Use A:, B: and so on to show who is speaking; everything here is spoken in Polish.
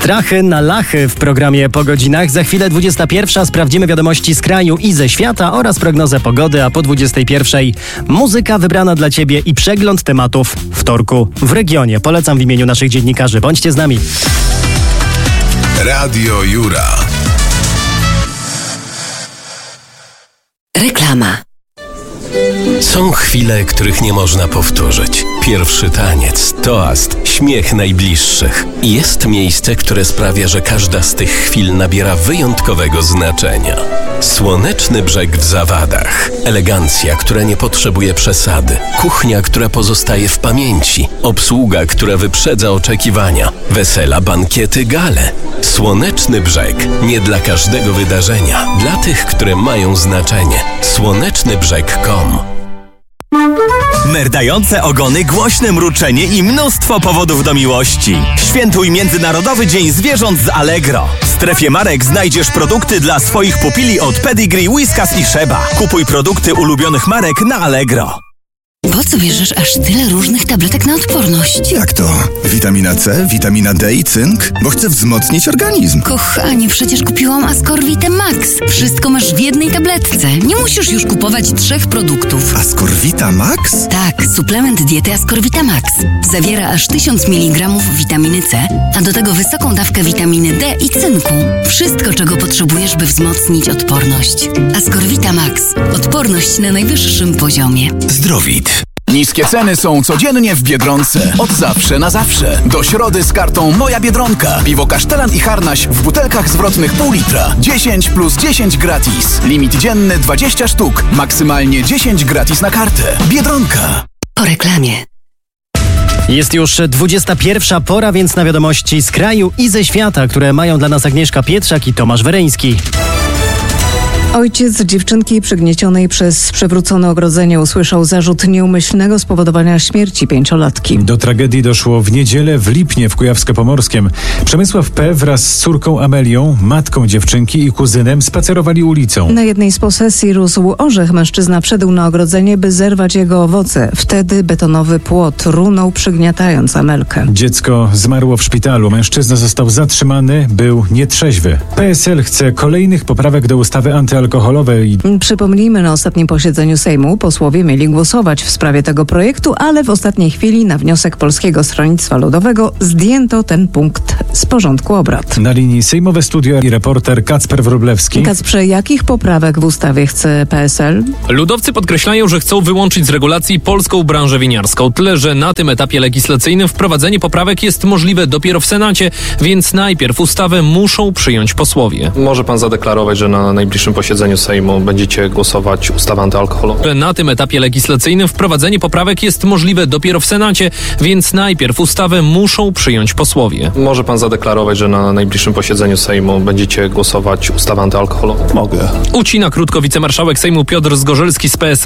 A: Strachy na lachy w programie Po godzinach. Za chwilę 21. Sprawdzimy wiadomości z kraju i ze świata oraz prognozę pogody, a po 21. muzyka wybrana dla Ciebie i przegląd tematów wtorku w regionie. Polecam w imieniu naszych dziennikarzy. Bądźcie z nami.
B: Radio Jura.
C: Reklama.
D: Są chwile, których nie można powtórzyć. Pierwszy taniec, toast, śmiech najbliższych. Jest miejsce, które sprawia, że każda z tych chwil nabiera wyjątkowego znaczenia. Słoneczny Brzeg w Zawadach. Elegancja, która nie potrzebuje przesady. Kuchnia, która pozostaje w pamięci. Obsługa, która wyprzedza oczekiwania. Wesela, bankiety, gale. Słoneczny Brzeg. Nie dla każdego wydarzenia. Dla tych, które mają znaczenie. Słonecznybrzeg.com.
E: Merdające ogony, głośne mruczenie i mnóstwo powodów do miłości. Świętuj Międzynarodowy Dzień Zwierząt z Allegro. W strefie marek znajdziesz produkty dla swoich pupili od Pedigree, Whiskas i Sheba. Kupuj produkty ulubionych marek na Allegro.
C: Po co bierzesz aż tyle różnych tabletek na odporność?
F: Jak to? Witamina C, witamina D i cynk? Bo chcę wzmocnić organizm.
C: Kochanie, przecież kupiłam Ascorvitę Max. Wszystko masz w jednej tabletce. Nie musisz już kupować 3 produktów.
F: Ascorvita Max?
C: Tak, suplement diety Ascorvita Max. Zawiera aż 1000 mg witaminy C, a do tego wysoką dawkę witaminy D i cynku. Wszystko, czego potrzebujesz, by wzmocnić odporność. Ascorvita Max. Odporność na najwyższym poziomie.
G: Zdrowit. Niskie ceny są codziennie w Biedronce. Od zawsze na zawsze. Do środy z kartą Moja Biedronka. Piwo Kasztelan i Harnaś w butelkach zwrotnych pół litra. 10 plus 10 gratis. Limit dzienny 20 sztuk. Maksymalnie 10 gratis na kartę. Biedronka.
C: Po reklamie.
A: Jest już 21. pora, więc na wiadomości z kraju i ze świata, które mają dla nas Agnieszka Pietrzak i Tomasz Wereński.
H: Ojciec dziewczynki przygniecionej przez przewrócone ogrodzenie usłyszał zarzut nieumyślnego spowodowania śmierci 5-latki.
I: Do tragedii doszło w niedzielę w Lipnie w Kujawsko-Pomorskiem. Przemysław P. wraz z córką Amelią, matką dziewczynki i kuzynem spacerowali ulicą.
H: Na jednej z posesji rósł orzech. Mężczyzna wszedł na ogrodzenie, by zerwać jego owoce. Wtedy betonowy płot runął, przygniatając Amelkę.
I: Dziecko zmarło w szpitalu. Mężczyzna został zatrzymany, był nietrzeźwy. PSL chce kolejnych poprawek do ustawy antyalkoholowej.
H: Przypomnijmy, na ostatnim posiedzeniu Sejmu posłowie mieli głosować w sprawie tego projektu, ale w ostatniej chwili na wniosek Polskiego Stronnictwa Ludowego zdjęto ten punkt z porządku obrad.
I: Na linii sejmowe studio i reporter Kacper Wróblewski.
H: Kacprze, jakich poprawek w ustawie chce PSL?
J: Ludowcy podkreślają, że chcą wyłączyć z regulacji polską branżę winiarską. Tyle, że na tym etapie legislacyjnym wprowadzenie poprawek jest możliwe dopiero w Senacie, więc najpierw ustawę muszą przyjąć posłowie.
K: Może pan zadeklarować, że na najbliższym posiedzeniu Sejmu będziecie głosować ustawę antyalkoholową?
J: Na tym etapie legislacyjnym wprowadzenie poprawek jest możliwe dopiero w Senacie, więc najpierw ustawę muszą przyjąć posłowie.
K: Może pan zadeklarować, że na najbliższym posiedzeniu Sejmu będziecie głosować ustawę antyalkoholową?
F: Mogę.
J: Ucina krótko wicemarszałek Sejmu Piotr Zgorzelski z PSL.